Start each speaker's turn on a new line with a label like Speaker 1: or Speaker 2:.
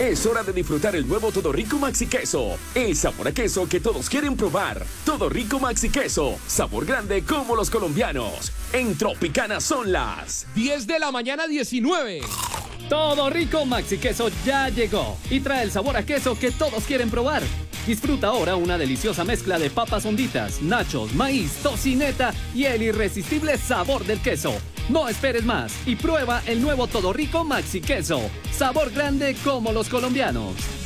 Speaker 1: Es hora de disfrutar el nuevo Todo Rico Maxi Queso. El sabor a queso que todos quieren probar. Todo Rico Maxi Queso. Sabor grande como los colombianos. En Tropicana son las
Speaker 2: 10 de la mañana 19.
Speaker 3: Todo Rico Maxi Queso ya llegó y trae el sabor a queso que todos quieren probar. Disfruta ahora una deliciosa mezcla de papas honditas, nachos, maíz, tocineta y el irresistible sabor del queso. No esperes más y prueba el nuevo Todo Rico Maxi Queso. Sabor grande como los colombianos.